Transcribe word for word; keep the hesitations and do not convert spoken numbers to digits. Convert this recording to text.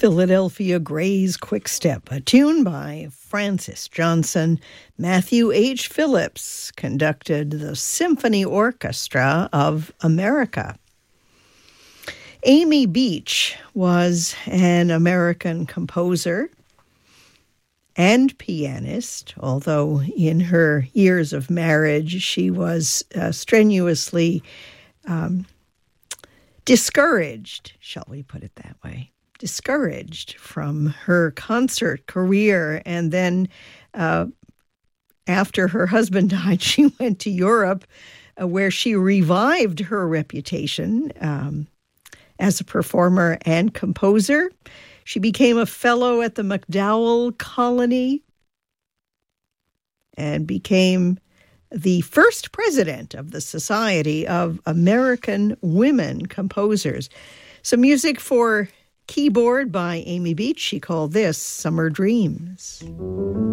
Philadelphia Gray's Quickstep, a tune by Francis Johnson. Matthew H. Phillips conducted the Symphony Orchestra of America. Amy Beach was an American composer and pianist, although in her years of marriage she was uh, strenuously um, discouraged, shall we put it that way, discouraged from her concert career. And then uh, after her husband died, she went to Europe uh, where she revived her reputation um, as a performer and composer. She became a fellow at the MacDowell Colony and became the first president of the Society of American Women Composers. Some music for keyboard by Amy Beach. She called this Summer Dreams.